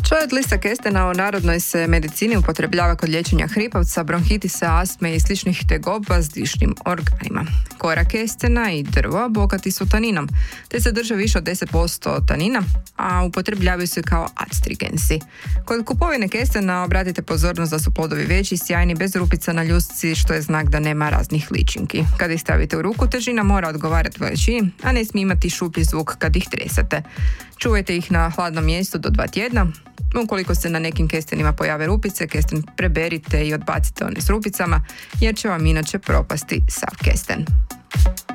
Čaj od lista kestena u narodnoj se medicini upotrebljava kod liječenja hripavca, bronhitisa, astme i sličnih tegoba s dišnim organima. Kora kestena i drvo bogati su taninom, te sadrže više od 10% tanina, a upotrebljavaju se kao adstrigensi. Kod kupovine kestena obratite pozornost da su plodovi veći, sjajni, bez rupica na ljusci, što je znak da nema raznih ličinki. Kad ih stavite u ruku, težina mora odgovarati veličini, a ne smije imati šuplji zvuk kad ih tresete. Čuvajte ih na hladnom mjestu do 2 tjedna. Ukoliko se na nekim kestenima pojave rupice, kesten preberite i odbacite one s rupicama, jer će vam inače propasti sav kesten.